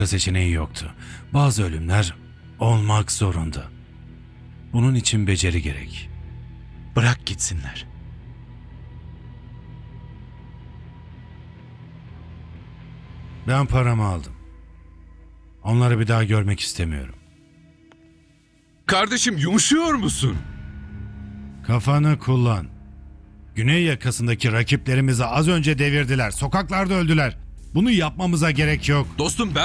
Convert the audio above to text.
seçeneği yoktu. Bazı ölümler olmak zorunda. Bunun için beceri gerek. Bırak gitsinler. Ben paramı aldım. Onları bir daha görmek istemiyorum. Kardeşim yumuşuyor musun? Kafanı kullan. Güney yakasındaki rakiplerimizi az önce devirdiler. Sokaklarda öldüler. Bunu yapmamıza gerek yok. Dostum ben